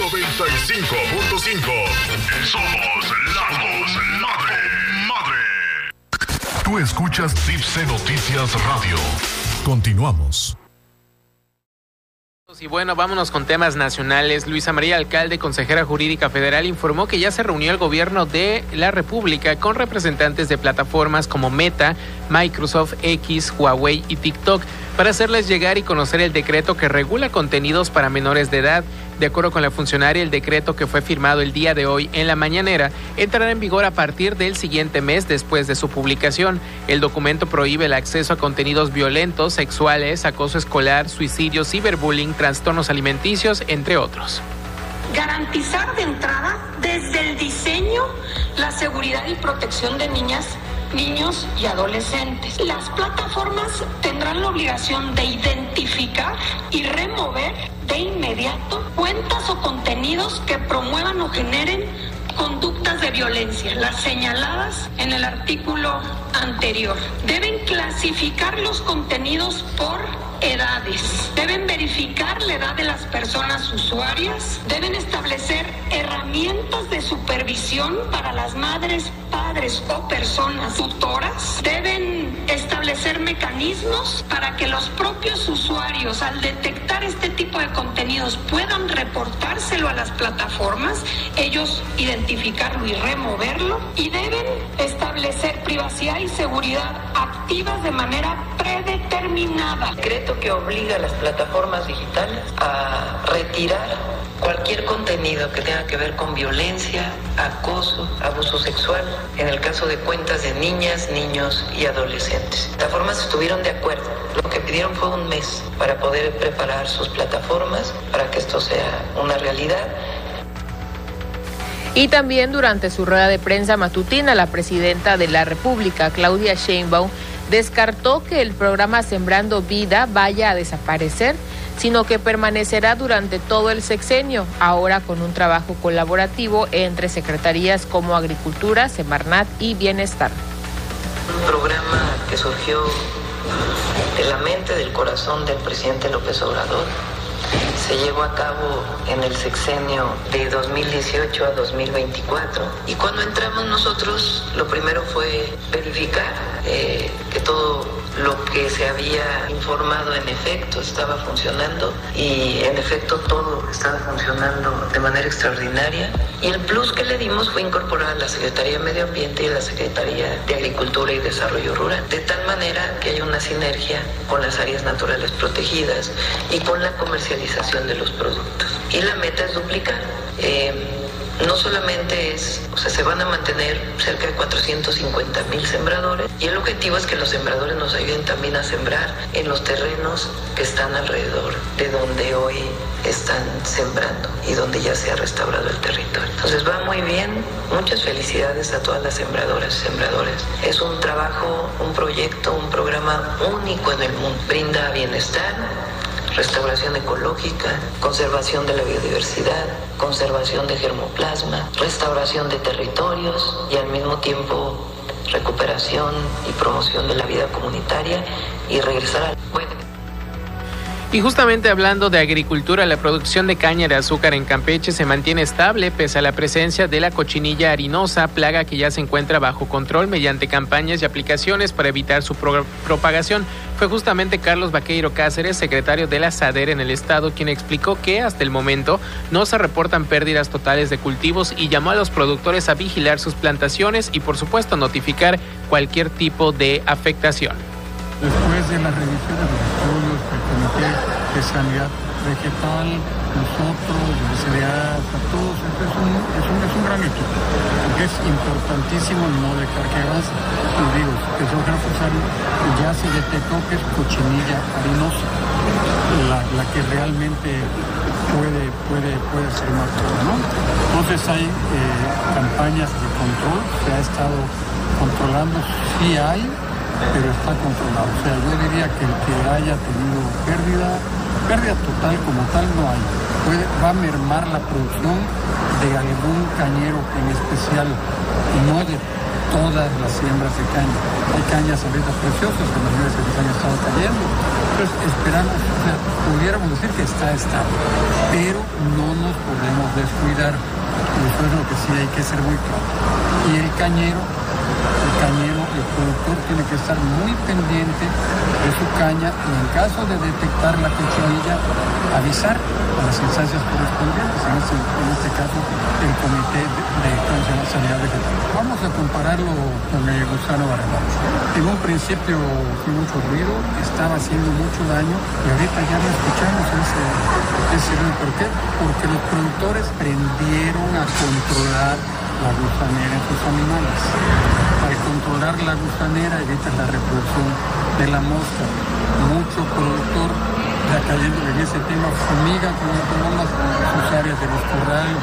95.5. Somos la voz madre. Tú escuchas Tipse Noticias Radio. Continuamos. Y bueno, vámonos con temas nacionales. Luisa María Alcalde, consejera jurídica federal, informó que ya se reunió el gobierno de la República con representantes de plataformas como Meta, Microsoft, X, Huawei y TikTok para hacerles llegar y conocer el decreto que regula contenidos para menores de edad. De acuerdo con la funcionaria, el decreto que fue firmado el día de hoy en la mañanera entrará en vigor a partir del siguiente mes después de su publicación. El documento prohíbe el acceso a contenidos violentos, sexuales, acoso escolar, suicidio, ciberbullying, trastornos alimenticios, entre otros. Garantizar de entrada, desde el diseño, la seguridad y protección de niñas, niños y adolescentes. Las plataformas tendrán la obligación de identificar y remover de inmediato cuentas o contenidos que promuevan o generen conductas de violencia, las señaladas en el artículo anterior. Deben clasificar los contenidos por edades, deben verificar la edad de las personas usuarias, deben establecer herramientas de supervisión para las madres, padres o personas tutoras, deben establecer mecanismos para que los propios usuarios, al detectar este tipo de contenidos, puedan reportárselo a las plataformas, ellos identificarlo y removerlo, y deben establecer privacidad y seguridad activas de manera predeterminada. Decreto que obliga a las plataformas digitales a retirar cualquier contenido que tenga que ver con violencia, acoso, abuso sexual, en el caso de cuentas de niñas, niños y adolescentes. Las plataformas estuvieron de acuerdo. Lo que pidieron fue un mes para poder preparar sus plataformas para que esto sea una realidad. Y también durante su rueda de prensa matutina, la presidenta de la República, Claudia Sheinbaum, descartó que el programa Sembrando Vida vaya a desaparecer, sino que permanecerá durante todo el sexenio, ahora con un trabajo colaborativo entre secretarías como Agricultura, Semarnat y Bienestar. Un programa que surgió de la mente, del corazón del presidente López Obrador, se llevó a cabo en el sexenio de 2018 a 2024. Y cuando entramos nosotros, lo primero fue verificar que todo lo que se había informado en efecto estaba funcionando, y en efecto todo estaba funcionando de manera extraordinaria. Y el plus que le dimos fue incorporar a la Secretaría de Medio Ambiente y a la Secretaría de Agricultura y Desarrollo Rural, de tal manera que haya una sinergia con las áreas naturales protegidas y con la comercialización de los productos. Y la meta es duplicar. No solamente se van a mantener cerca de 450,000 sembradores, y el objetivo es que los sembradores nos ayuden también a sembrar en los terrenos que están alrededor de donde hoy están sembrando y donde ya se ha restaurado el territorio. Entonces va muy bien, muchas felicidades a todas las sembradoras y sembradores. Es un trabajo, un proyecto, un programa único en el mundo. Brinda bienestar, restauración ecológica, conservación de la biodiversidad, conservación de germoplasma, restauración de territorios y al mismo tiempo recuperación y promoción de la vida comunitaria y regresar al... Y justamente hablando de agricultura, la producción de caña de azúcar en Campeche se mantiene estable pese a la presencia de la cochinilla harinosa, plaga que ya se encuentra bajo control mediante campañas y aplicaciones para evitar su propagación. Fue justamente Carlos Vaqueiro Cáceres, secretario de la SADER en el estado, quien explicó que hasta el momento no se reportan pérdidas totales de cultivos y llamó a los productores a vigilar sus plantaciones y por supuesto notificar cualquier tipo de afectación. Después de la revisión de los estudios del Comité de Sanidad Vegetal, nosotros, de CDA, todos, es un gran equipo, porque es importantísimo no dejar que avance. Les digo, que son reforzarios, ya se detectó que es cochinilla harinosa, la que realmente puede ser más dura, ¿no? Entonces hay campañas de control, se ha estado controlando, sí hay, pero está controlado. O sea, yo diría que el que haya tenido pérdida total como tal no hay. Va a mermar la producción de algún cañero en especial, y no de todas las siembras de caña. Hay cañas ahorita preciosas, que las nubes se han estado cayendo. Entonces esperamos, pudiéramos decir que está estable, pero no nos podemos descuidar. Eso es lo que sí hay que ser muy claro. Y el cañero, el productor tiene que estar muy pendiente de su caña y en caso de detectar la cochinilla, avisar a las instancias correspondientes, en este caso el Comité de Sanidad Vegetal. Vamos a compararlo con el gusano barrendal. En un principio fue mucho ruido, estaba haciendo mucho daño y ahorita ya no escuchamos ese ruido. ¿Por qué? Porque los productores aprendieron a controlar la gusanera en sus animales. Al controlar la gusanera evitas la reproducción de la mosca. Mucho productor ya cayendo en ese tema fumiga con las sus áreas de los corrales.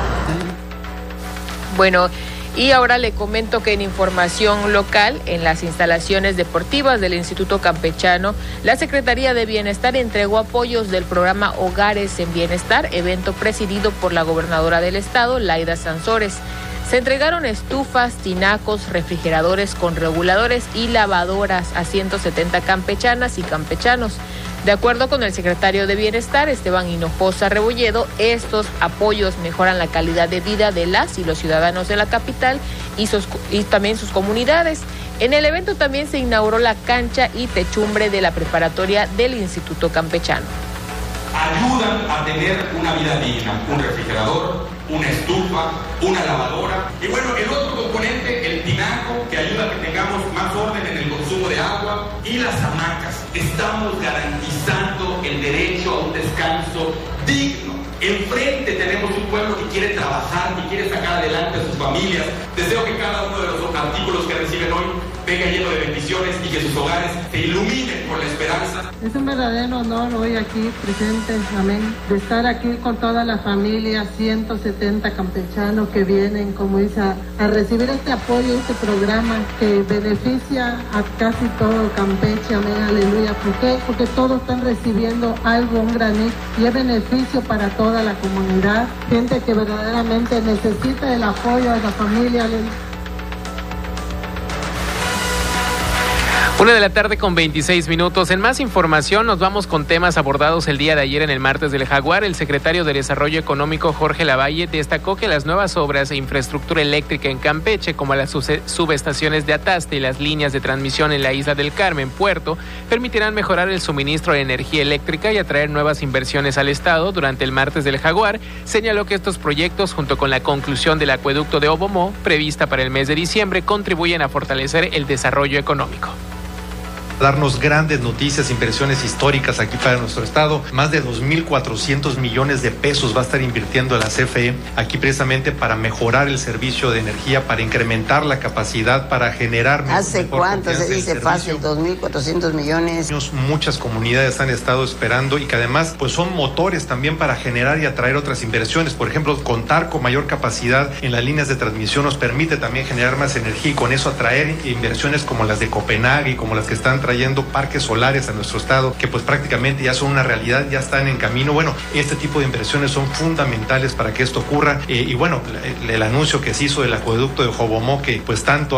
Bueno, y ahora le comento que en información local, en las instalaciones deportivas del Instituto Campechano, la Secretaría de Bienestar entregó apoyos del programa Hogares en Bienestar, evento presidido por la gobernadora del estado, Laida Sansores. Se entregaron estufas, tinacos, refrigeradores con reguladores y lavadoras a 170 campechanas y campechanos. De acuerdo con el secretario de Bienestar, Esteban Hinojosa Rebolledo, estos apoyos mejoran la calidad de vida de las y los ciudadanos de la capital y también sus comunidades. En el evento también se inauguró la cancha y techumbre de la preparatoria del Instituto Campechano. Ayudan a tener una vida digna, un refrigerador, una estufa, una lavadora. Y bueno, el otro componente, el tinaco, que ayuda a que tengamos más orden en el consumo de agua, y las hamacas. Estamos garantizando el derecho a un descanso digno. Enfrente tenemos un pueblo que quiere trabajar, que quiere sacar adelante a sus familias. Deseo que cada uno de los artículos que reciben hoy venga lleno de bendiciones y que sus hogares se iluminen por la esperanza. Es un verdadero honor hoy aquí presentes, amén, de estar aquí con toda la familia, 170 campechanos que vienen, como dice, a recibir este apoyo, este programa que beneficia a casi todo Campeche, amén, aleluya. ¿Por qué? Porque todos están recibiendo algo, un granito, y es beneficio para toda la comunidad, gente que verdaderamente necesita el apoyo a la familia, aleluya. 1:26 p.m. En más información nos vamos con temas abordados el día de ayer en el Martes del Jaguar. El secretario de Desarrollo Económico, Jorge Lavalle, destacó que las nuevas obras e infraestructura eléctrica en Campeche, como las subestaciones de Ataste y las líneas de transmisión en la Isla del Carmen, Puerto, permitirán mejorar el suministro de energía eléctrica y atraer nuevas inversiones al Estado. Durante el Martes del Jaguar, señaló que estos proyectos, junto con la conclusión del acueducto de Obomó, prevista para el mes de diciembre, contribuyen a fortalecer el desarrollo económico. Darnos grandes noticias, inversiones históricas aquí para nuestro estado. Más de 2.400 millones de pesos va a estar invirtiendo la CFE aquí precisamente para mejorar el servicio de energía, para incrementar la capacidad, para generar ¿Hace cuánto se dice fácil? 2.400 millones. Muchas comunidades han estado esperando y que además pues son motores también para generar y atraer otras inversiones. Por ejemplo, contar con mayor capacidad en las líneas de transmisión nos permite también generar más energía y con eso atraer inversiones como las de Copenhague y como las que están trayendo parques solares a nuestro estado, que pues prácticamente ya son una realidad, ya están en camino. Bueno, este tipo de inversiones son fundamentales para que esto ocurra. Y bueno, el anuncio que se hizo del acueducto de Obomó, que pues tanto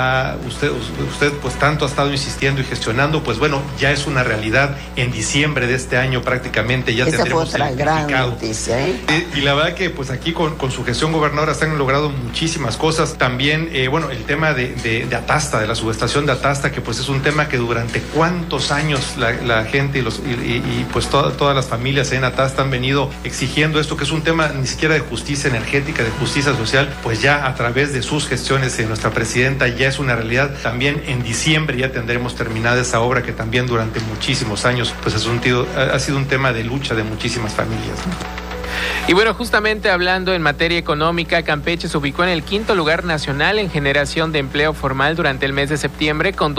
usted pues tanto ha estado insistiendo y gestionando, pues bueno, ya es una realidad. En diciembre de este año prácticamente ya tendremos otra gran noticia, y la verdad que pues aquí con su gestión gobernadora se han logrado muchísimas cosas. También, bueno, el tema de Atasta, de la subestación de Atasta, que pues es un tema que durante cuántos años la gente y pues todas las familias en Atasta han venido exigiendo esto, que es un tema ni siquiera de justicia energética, de justicia social, pues ya a través de sus gestiones de nuestra presidenta ya es una realidad. También en diciembre ya tendremos terminada esa obra que también durante muchísimos años pues ha sido un tema de lucha de muchísimas familias, ¿no? Y bueno, justamente hablando en materia económica, Campeche se ubicó en el 5º lugar nacional en generación de empleo formal durante el mes de septiembre, con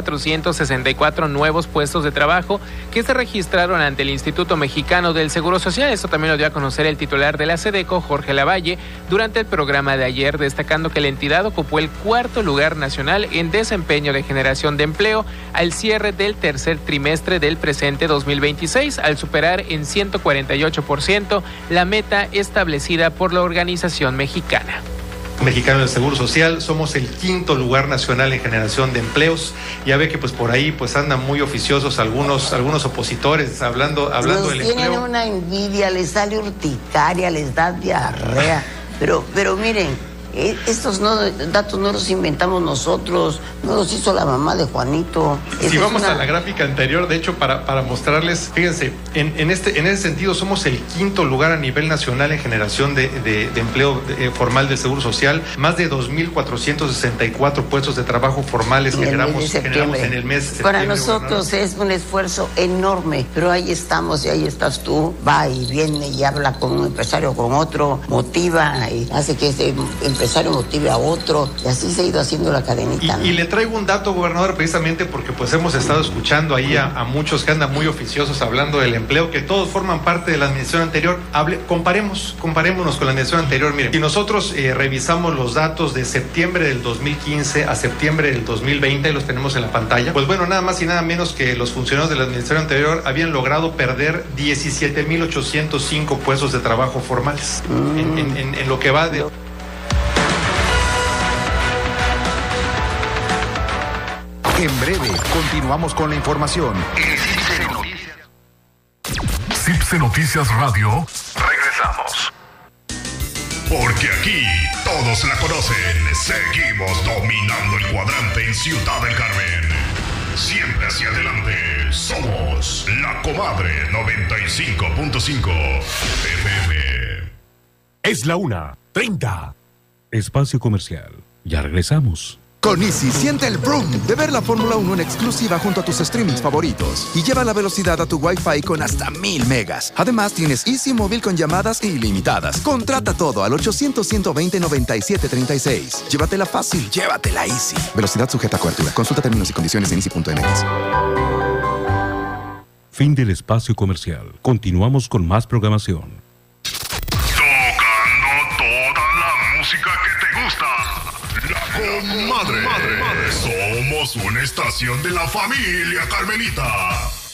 2.464 nuevos puestos de trabajo que se registraron ante el Instituto Mexicano del Seguro Social. Esto también lo dio a conocer el titular de la SEDECO, Jorge Lavalle, durante el programa de ayer, destacando que la entidad ocupó el 4º lugar nacional en desempeño de generación de empleo al cierre del tercer trimestre del presente 2026, al superar en 148% la meta establecida por la organización mexicana. Mexicano del Seguro Social, somos el 5º lugar nacional en generación de empleos. Ya ve que pues por ahí pues andan muy oficiosos algunos opositores hablando del empleo. Tienen una envidia, les sale urticaria, les da diarrea, pero miren, estos datos no los inventamos nosotros, no los hizo la mamá de Juanito. Si vamos a la gráfica anterior, de hecho, para mostrarles, fíjense, en ese sentido somos el 5º lugar a nivel nacional en generación de empleo formal del Seguro Social. Más de 2,464 puestos de trabajo formales generamos en el mes de septiembre. Para nosotros es un esfuerzo enorme, pero ahí estamos y ahí estás tú, va y viene y habla con un empresario, con otro, motiva y hace que ese empresario motive a otro, y así se ha ido haciendo la cadenita. Y le traigo un dato, gobernador, precisamente porque pues hemos estado escuchando ahí a muchos que andan muy oficiosos hablando del empleo, que todos forman parte de la administración anterior. Comparémonos con la administración anterior. Miren, si nosotros revisamos los datos de septiembre del 2015 a septiembre del 2020, los tenemos en la pantalla, pues bueno, nada más y nada menos que los funcionarios de la administración anterior habían logrado perder 17,805 puestos de trabajo formales en lo que va de... En breve, continuamos con la información. CIPSE Noticias Radio. Regresamos. Porque aquí todos la conocen. Seguimos dominando el cuadrante en Ciudad del Carmen. Siempre hacia adelante. Somos La Comadre 95.5 FM. Es la 1:30. Espacio comercial. Ya regresamos. Con Easy, siente el boom de ver la Fórmula 1 en exclusiva junto a tus streamings favoritos. Y lleva la velocidad a tu Wi-Fi con hasta 1,000 megas. Además, tienes Easy Móvil con llamadas ilimitadas. Contrata todo al 800-120-9736. Llévatela fácil, llévatela Easy. Velocidad sujeta a cobertura. Consulta términos y condiciones en easy.mx. Fin del espacio comercial. Continuamos con más programación. Comadre. Somos una estación de la familia Carmelita.